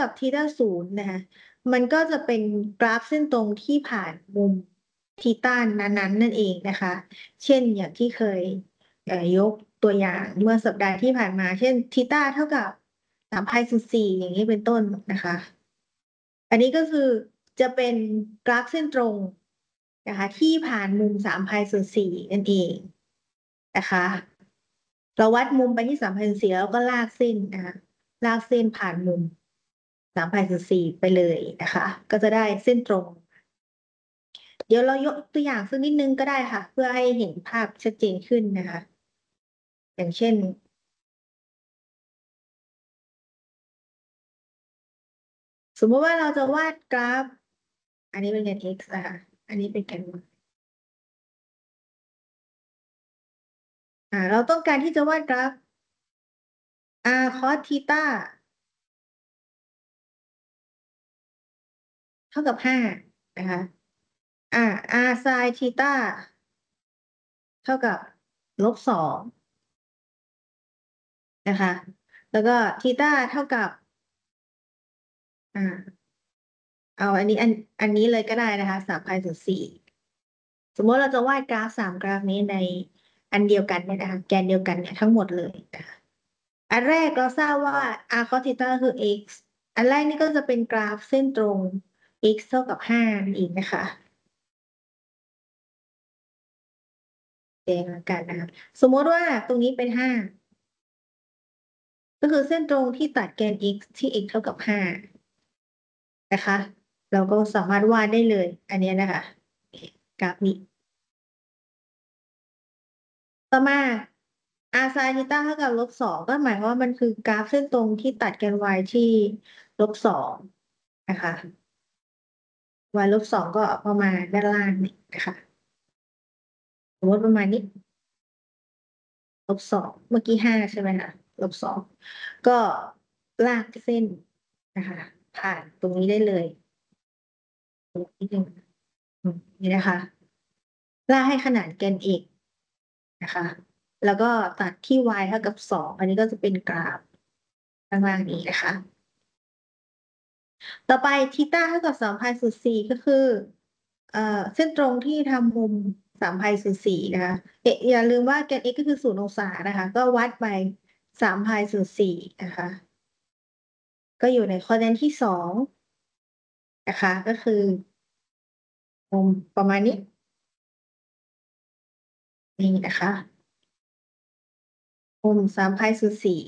กับทีต้าศูนย์นะคะมันก็จะเป็นกราฟเส้นตรงที่ผ่านมุมทีต้านั้นๆนั่นเองนะคะเช่นอย่างที่เคยยกตัวอย่างเมื่อสัปดาห์ที่ผ่านมาเช่นทีต้าเท่ากับ3 พาย/4อย่างนี้เป็นต้นนะคะอันนี้ก็คือจะเป็นกราฟเส้นตรงนะคะที่ผ่านมุม3 พาย/4นั่นเองนะคะเราวัดมุมไปที่3 พาย/4แล้วก็ลากเส้นนะคะลากเส้นผ่านมุม3 พาย/4ไปเลยนะคะก็จะได้เส้นตรงเดี๋ยวเรายกตัวอย่างสักนิดนึงก็ได้ค่ะเพื่อให้เห็นภาพชัดเจนขึ้นนะคะอย่างเช่นสมมติว่าเราจะวาดกราฟอันนี้เป็นแกน x นะคะอันนี้เป็นแกน y เราต้องการที่จะวาดกราฟ r cos ทีต้าเท่ากับ5นะคะอ่า r sin ทีต้าเท่ากับ-2นะคะแล้วก็ทีต้าเท่ากับอ่าเอาอันนี้เลยก็ได้นะคะ3 พาย/4สมมติเราจะวาดกราฟ3 กราฟนี้ในอันเดียวกันเนี่ยนะคะแกนเดียวกันเนี่ยทั้งหมดเลยนะคะอันแรกเราทราบว่า r cos ทีต้าคือ x อันแรกนี่ก็จะเป็นกราฟเส้นตรง x เท่ากับ5นั่นเองนะคะแดงละกันนะคะสมมติว่าตรงนี้เป็น5ก็คือเส้นตรงที่ตัดแกน x ที่ x เท่ากับ5นะคะเราก็สามารถวาดได้เลยอันเนี้ยนะคะกราฟนี้ต่อมา r sin ทีต้าเท่ากับ-2ก็หมายความว่ามันคือกราฟเส้นตรงที่ตัดแกน y ที่-2นะคะ y-2ก็ประมาณด้านล่างนี่นะคะสมมติประมาณนี้-2เมื่อกี้5ใช่ไหมคะ-2ก็ลากเส้นนะคะผ่านตรงนี้ได้เลยตรงนี้หนึ่งนี่นะคะลากให้ขนาดแกน x นะคะแล้วก็ตัดที่ y เท่ากับ2อันนี้ก็จะเป็นกราฟข้างล่างนี้นะคะต่อไปทีต้าเท่ากับ3 พาย/4ก็คือเอ่อเส้นตรงที่ทำมุม3 พาย/4นะคะอย่าลืมว่าแกน x ก็คือ0 องศานะคะก็วัดไป3 พาย/4นะคะก็อยู่ในคอร์ดิเนตที่2นะคะก็คือมุมประมาณนี้นี่นะคะมุม3 พาย/4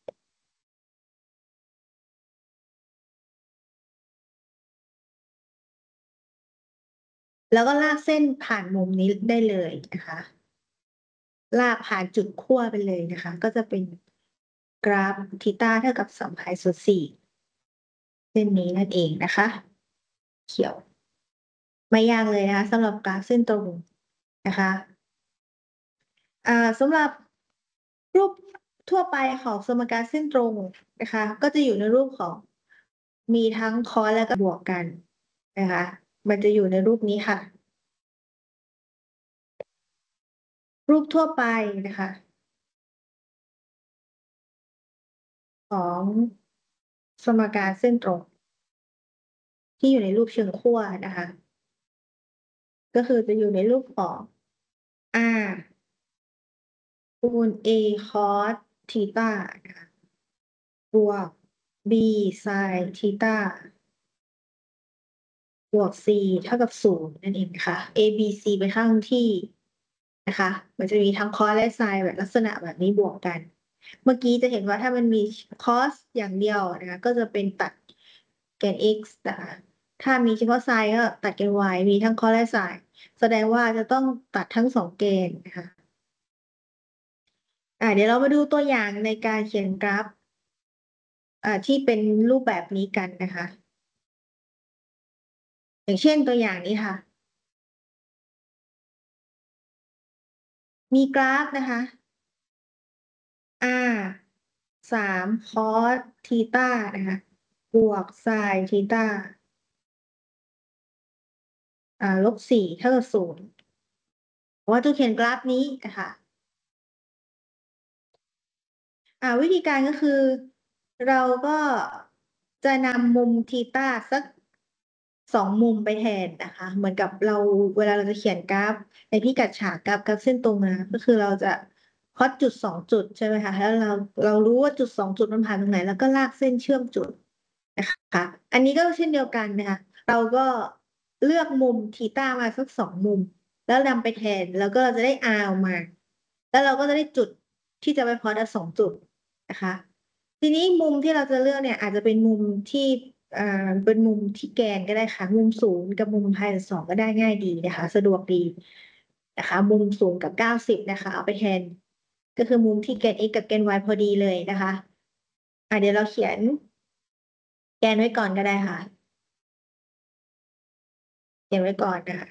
แล้วก็ลากเส้นผ่านมุมนี้ได้เลยนะคะลากผ่านจุดขั้วไปเลยนะคะก็จะเป็นกราฟทีต้าเท่ากับ3 พาย/4เส้นนี้นั่นเองนะคะเขียวไม่ยากเลยนะคะสำหรับกราฟเส้นตรงนะคะสำหรับรูปทั่วไปของสมการเส้นตรงนะคะก็จะอยู่ในรูปของมีทั้งคอสและก็บวกกันนะคะมันจะอยู่ในรูปนี้ค่ะรูปทั่วไปนะคะของสมการเส้นตรงที่อยู่ในรูปเชิงขั้วนะคะก็คือจะอยู่ในรูปของ r คูณ a cos ทีต้านะคะบวก b sin ทีต้าบวก c เท่ากับ0นั่นเองนะคะ a b c เป็นข้างที่นะคะมันจะมีทั้ง cos และ sin แบบลักษณะแบบนี้บวกกันเมื่อกี้จะเห็นว่าถ้ามันมี cos อย่างเดียวนะคะก็จะเป็นตัดแกน x นะคะถ้ามีเฉพาะ sin ก็ตัดแกน y มีทั้ง cos และ sin แสดงว่าจะต้องตัดทั้ง2 เกณฑ์นะคะเดี๋ยวเรามาดูตัวอย่างในการเขียนกราฟที่เป็นรูปแบบนี้กันนะคะอย่างเช่นตัวอย่างนี้ค่ะมีกราฟนะคะ r 3 cos ทีต้านะคะบวก sin ทีต้า-4เท่ากับ0ว่าตัวเขียนกราฟนี้นะคะวิธีการก็คือเราก็จะนำมุมทีต้าสัก2 มุมไปแทนนะคะเหมือนกับเราเวลาเราจะเขียนกราฟในพิกัดฉากกราฟเส้นตรงนะก็คือเราจะพล็อตจุด2 จุดใช่ไหมคะแล้วเรารู้ว่าจุด2 จุดมันผ่านตรงไหนแล้วก็ลากเส้นเชื่อมจุดนะคะอันนี้ก็เช่นเดียวกันนะคะเราก็เลือกมุมทีต้ามาสัก2 มุมแล้วนำไปแทนแล้วก็เราจะได้ R ออกมาแล้วเราก็จะได้จุดที่จะไปพล็อต2 จุดนะคะ ทีนี้มุมที่เราจะเลือกเนี่ยอาจจะเป็นมุมที่อ่าเป็นมุมที่แกนก็ได้ค่ะมุม0กับมุมπ/2ก็ได้ง่ายดีนะคะสะดวกดีนะคะมุม0 กับ 90นะคะเอาไปแทนก็คือมุมที่แกน x กับแกน y พอดีเลยนะคะเดี๋ยวเราเขียนแกนไว้ก่อนก็ได้ค่ะเขียนไว้ก่อนนะคะ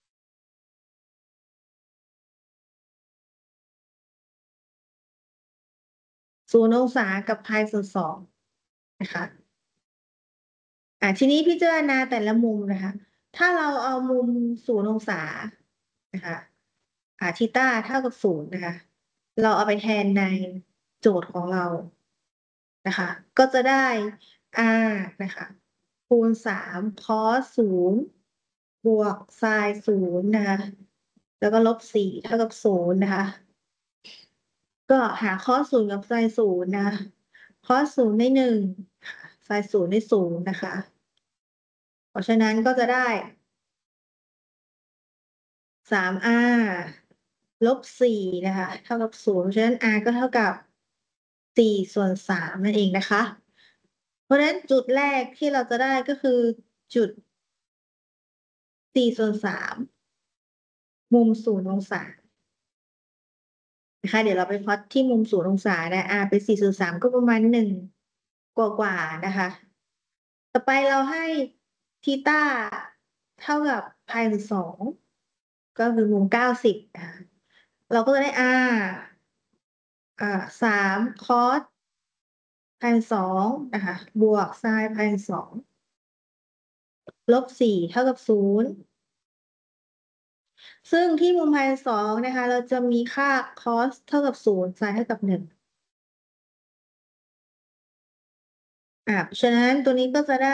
0 องศากับπ/2นะคะทีนี้พิจารณาแต่ละมุมนะคะถ้าเราเอามุม0 องศานะคะทีต้าเท่ากับ0นะคะเราเอาไปแทนในโจทย์ของเรานะคะก็จะได้ r นะคะคูณ3 cos 0บวก sin 0นะคะแล้วก็-4 เท่ากับ 0นะคะก็หา cos 0กับ sin 0นะ cos 0ได้1 sin 0ได้0นะคะเพราะฉะนั้นก็จะได้ 3r-4นะคะเท่ากับ0เพราะฉะนั้น r ก็เท่ากับ4/3นั่นเองนะคะเพราะฉะนั้นจุดแรกที่เราจะได้ก็คือจุด4/3มุม0 องศานะคะเดี๋ยวเราไปพล็อตที่มุม0 องศานะ r เป็น4/3ก็ประมาณ1กว่านะคะต่อไปเราให้ทีต้าเท่ากับπ/2ก็คือมุม90นะคะเราก็จะได้ r 3 cos π/2นะคะบวก sin π/2-4 เท่ากับ 0ซึ่งที่มุมπ/2นะคะเราจะมีค่า cos เท่ากับ0 sin เท่ากับ1เพราะฉะนั้นตัวนี้ก็จะได้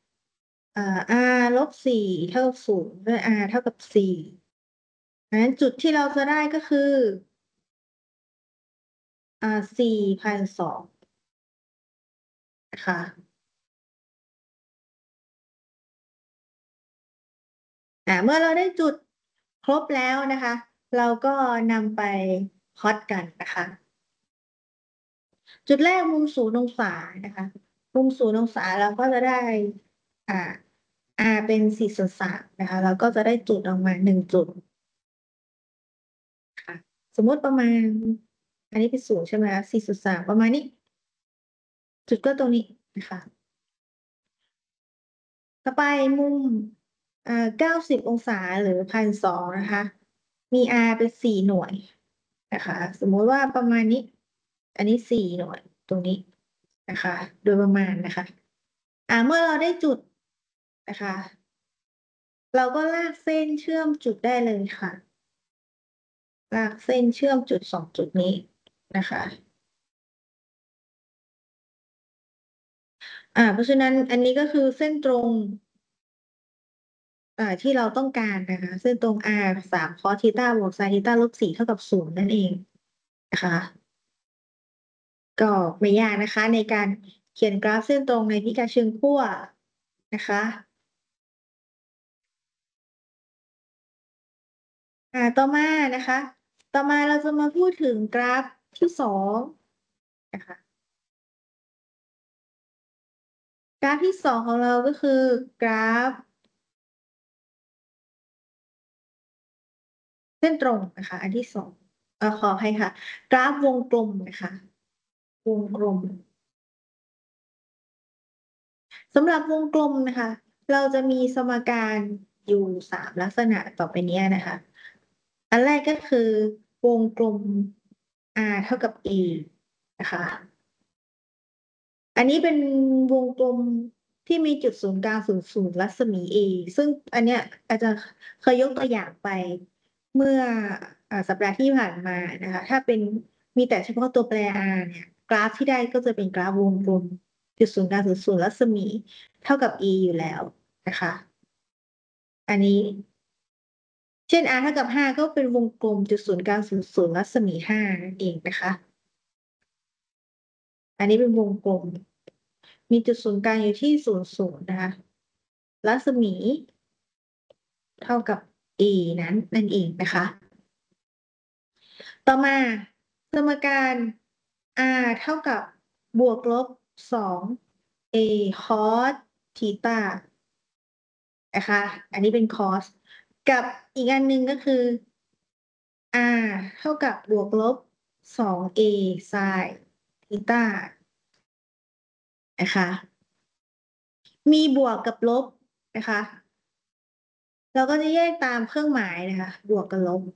r-4เท่ากับ0ด้วย r เท่ากับ4นั้นจุดที่เราจะได้ก็คือ4/2นะคะเมื่อเราได้จุดครบแล้วนะคะเราก็นำไปพล็อตกันนะคะ จุดแรกมุม0 องศานะคะมุม0 องศาเราก็จะได้อ่า เป็น4/3นะคะเราก็จะได้จุดออกมา1 จุดค่ะสมมติประมาณอันนี้เป็น0ใช่ไหมคะ4/3ประมาณนี้จุดก็ตรงนี้นะคะต่อไปมุม90 องศาหรือ1,200นะคะมี r เป็น4 หน่วยนะคะสมมติว่าประมาณนี้อันนี้4 หน่วยตรงนี้นะคะโดยประมาณนะคะเมื่อเราได้จุดนะคะเราก็ลากเส้นเชื่อมจุดได้เลยค่ะลากเส้นเชื่อมจุด2 จุดนี้นะคะเพราะฉะนั้นอันนี้ก็คือเส้นตรงที่เราต้องการนะคะเส้นตรง r 3 cos บวก sin ลบ 4เท่ากับ0นั่นเองนะคะก็ไม่ยากนะคะในการเขียนกราฟเส้นตรงในพิกัดเชิงขั้วนะคะต่อมานะคะต่อมาเราจะมาพูดถึงกราฟที่2นะคะกราฟที่2ของเราก็คือกราฟ เส้นตรงนะคะอันที่2ขอให้ค่ะกราฟวงกลมนะคะวงกลมสำหรับวงกลมนะคะเราจะมีสมการอยู่3 ลักษณะต่อไปเนี้ยนะคะอันแรกก็คือวงกลม r เท่ากับ a นะคะอันนี้เป็นวงกลมที่มีจุดศูนย์กลางศูนย์รัศมี a ซึ่งอันเนี้ยอาจจะเคยยกตัวอย่างไปเมื่อสัปดาห์ที่ผ่านมานะคะถ้าเป็นมีแต่เฉพาะตัวแปร r เนี่ยกราฟที่ได้ก็จะเป็นกราฟวงกลมจุดศูนย์กลาง00รัศมีเท่ากับ e อยู่แล้วนะคะอันนี้เช่น r เท่ากับ5ก็เป็นวงกลมจุดศูนย์กลาง00รัศมี5นั่นเองนะคะอันนี้เป็นวงกลมมีจุดศูนย์กลางอยู่ที่00นะคะรัศมีเท่ากับ e นั้นนั่นเองนะคะต่อมาสมการ r เท่ากับบวกลบ2 a cos ทีตานะคะอันนี้เป็น cos กับอีกอันหนึ่งก็คือ r เท่ากับบวกลบ2a sin ทีตานะคะมีบวกกับลบนะคะเราก็จะแยกตามเครื่องหมายนะคะบวกกับลบ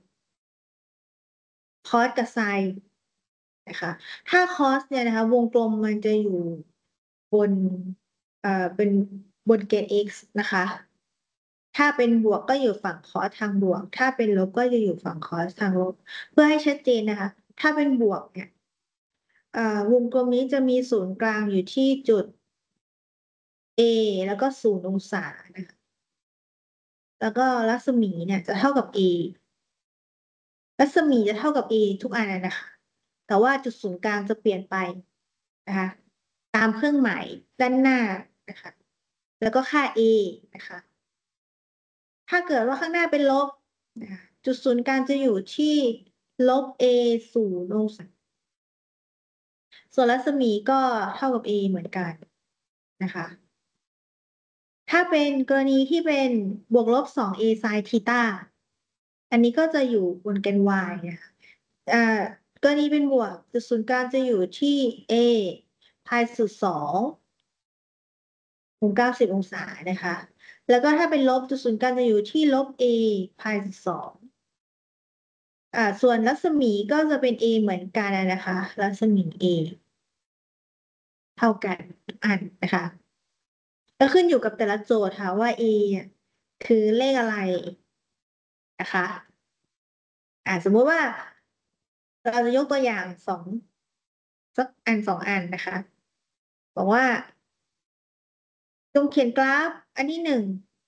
cos กับ sin นะคะถ้า cos เนี่ยนะคะวงกลมมันจะอยู่บนเป็นบนเกณฑ์ x นะคะถ้าเป็นบวกก็อยู่ฝั่ง cos ทางบวกถ้าเป็นลบก็จะอยู่ฝั่ง cos ทางลบเพื่อให้ชัดเจนนะคะถ้าเป็นบวกเนี่ยวงกลมนี้จะมีศูนย์กลางอยู่ที่จุด A แล้วก็0 องศานะคะแล้วก็รัศมีเนี่ยจะเท่ากับ A รัศมีจะเท่ากับ A ทุกอันนะคะแต่ว่าจุดศูนย์กลางจะเปลี่ยนไปนะคะตามเครื่องหมายด้านหน้านะคะแล้วก็ค่า A นะคะถ้าเกิดว่าข้างหน้าเป็นลบนะคะจุดศูนย์กลางจะอยู่ที่-A 0 องศาส่วนรัศมีก็เท่ากับ A เหมือนกันนะคะถ้าเป็นกรณีที่เป็นบวกลบ2 a sin ทีตาอันนี้ก็จะอยู่บนแกน y นะคะกรณีเป็นบวกจุดศูนย์กลางจะอยู่ที่ a พายสูตร290 องศานะคะแล้วก็ถ้าเป็นลบจุดศูนย์กลางจะอยู่ที่-A พายสูตร2ส่วนรัศมีก็จะเป็น a เหมือนกันนะคะรัศมี a เท่ากันทุกอันนะคะก็ขึ้นอยู่กับแต่ละโจทย์ค่ะว่า a เนี่ยคือเลขอะไรนะคะสมมุติว่าเราจะยกตัวอย่างสักอัน2 อันนะคะบอกว่าจงเขียนกราฟอันที่1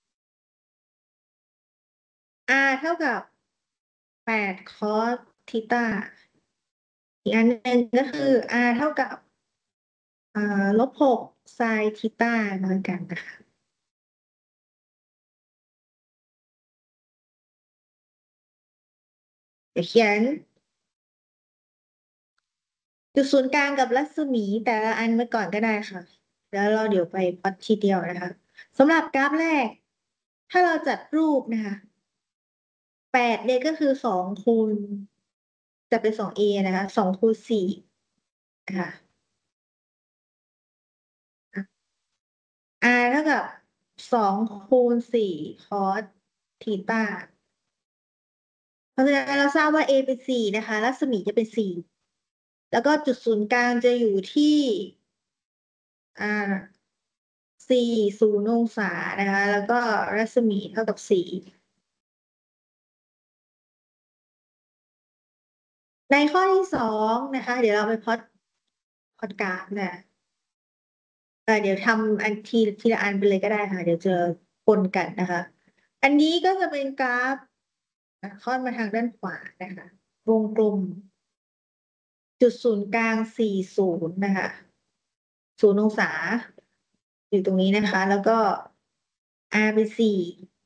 r เท่ากับ8 cos ทีตาอีกอันหนึ่งก็คือ r เท่ากับ-6 sin ทีตาเหมือนกันนะคะเดี๋ยวเขียนจุดศูนย์กลางกับรัศมีแต่ละอันไว้ก่อนก็ได้ค่ะแล้วเราเดี๋ยวไปพล็อตทีเดียวนะคะสำหรับกราฟแรกถ้าเราจัดรูปนะคะ8เนี่ยก็คือ2 คูณจะเป็น2 a นะคะ2 คูณ 4นะคะ r เท่ากับ2 คูณ 4 cos ทีตาเพราะฉะนั้นเราทราบว่า a เป็น4นะคะรัศมีจะเป็น4แล้วก็จุดศูนย์กลางจะอยู่ที่4 0 องศานะคะแล้วก็รัศมีเท่ากับ4ในข้อที่2นะคะเดี๋ยวเราไปพล็อตกราฟนะเดี๋ยวทำอันทีละอันไปเลยก็ได้ค่ะเดี๋ยวจะปนกันนะคะอันนี้ก็จะเป็นกราฟค่อนมาทางด้านขวานะคะวงกลม จุดศูนย์กลาง40นะคะ0 องศาอยู่ตรงนี้นะคะแล้วก็ r เป็น4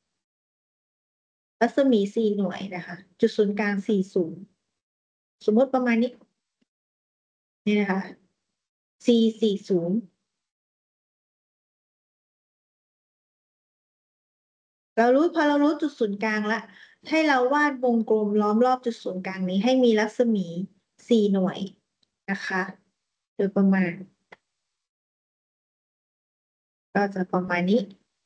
รัศมี4 หน่วยนะคะจุดศูนย์กลาง40สมมติประมาณนี้นี่นะคะ c 40พอเรารู้จุดศูนย์กลางละให้เราวาดวงกลมล้อมรอบจุดศูนย์กลางนี้ให้มีรัศมี4 หน่วยนะคะโดยประมาณก็จะประมาณนี้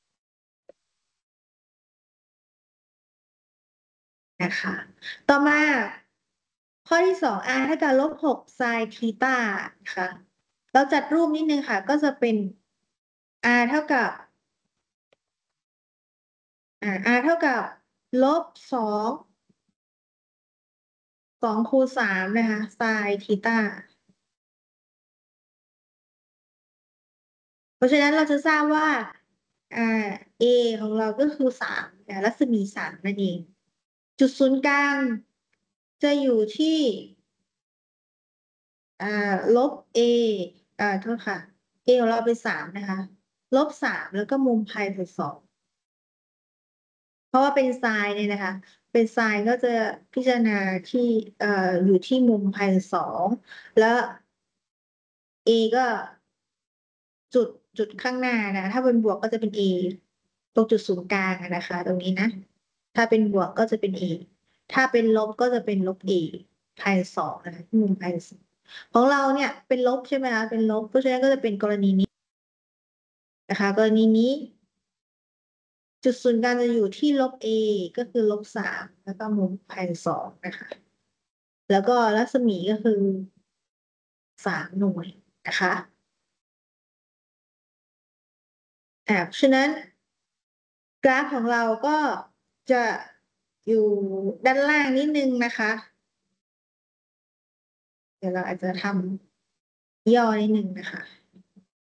นะคะต่อมาข้อที่2 r เท่ากับ-6 sin ทีตาค่ะเราจัดรูปนิดนึงค่ะก็จะเป็น r เท่ากับr เท่ากับ-2 2 คูณ 3นะคะ sin ทีตาราะฉะนั้นเราจะทราบว่าอ่า A ของเราก็คือสามรัศมีสามนั่นเองจุดศูนย์กลางจะอยู่ที่อ่าลบ A โทษค่ะ A ของเราเป็นสามนะคะลบสามแล้วก็มุมพายเป็นสองเพราะว่าเป็นไซน์เนี่ยนะคะเป็นไซน์ก็จะพิจารณาที่เอ่ออยู่ที่มุมพายสองแล้ว A ก็จุดจุดข้างหน้านะถ้าเป็นบวกก็จะเป็น A ตรงจุดศูนย์กลางอะนะคะตรงนี้นะถ้าเป็นบวกก็จะเป็น A ถ้าเป็นลบก็จะเป็นลบ A พายสองนะคะที่มุมพายสองของเราเนี่ยเป็นลบใช่ไหมคะเป็นลบเพราะฉะนั้นก็จะเป็นกรณีนี้นะคะกรณีนี้จุดศูนย์กลางจะอยู่ที่ลบ A ก็คือลบสามแล้วก็มุมพายสองนะคะแล้วก็รัศมีก็คือ3 หน่วยนะคะเพราะฉะนั้น กราฟของเราก็จะอยู่ด้านล่างนิดนึงนะคะ เดี๋ยวเราอาจจะทำย่อนิดนึงนะคะ